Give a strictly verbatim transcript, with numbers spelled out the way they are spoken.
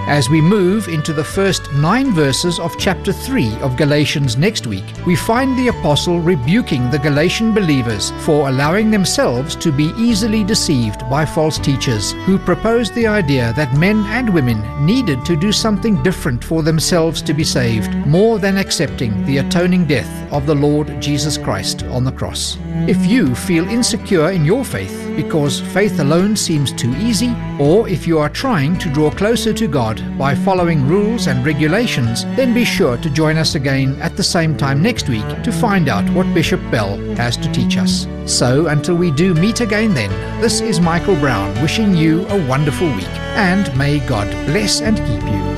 As we move into the first nine verses of chapter three of Galatians next week, we find the apostle rebuking the Galatian believers for allowing themselves to be easily deceived by false teachers who proposed the idea that men and women needed to do something different for themselves to be saved, more than accepting the atoning death of the Lord Jesus Christ on the cross. If you feel insecure in your faith because faith alone seems too easy, or if you are trying to draw closer to God by following rules and regulations, then be sure to join us again at the same time next week to find out what Bishop Bell has to teach us. So until we do meet again then, this is Michael Brown wishing you a wonderful week, and may God bless and keep you.